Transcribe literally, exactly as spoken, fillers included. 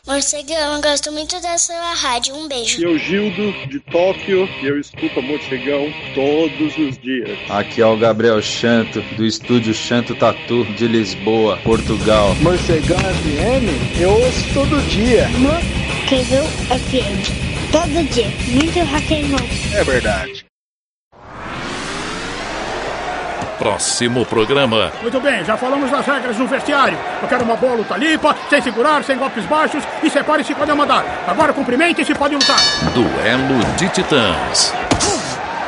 Morcegão, eu gosto muito da sua rádio. Um beijo. E eu, Gildo, de Tóquio, e eu escuto a Morcegão todos os dias. Aqui é o Gabriel Chanto, do estúdio Chanto Tatu, de Lisboa, Portugal. Morcegão F M, eu ouço todo dia. Morcegão F M, todo dia, muito rock and roll. É verdade. Próximo programa. Muito bem, já falamos das regras no vestiário. Eu quero uma boa luta limpa, sem segurar, sem golpes baixos e separe-se quando eu mandar. Agora cumprimente e se pode lutar. Duelo de Titãs.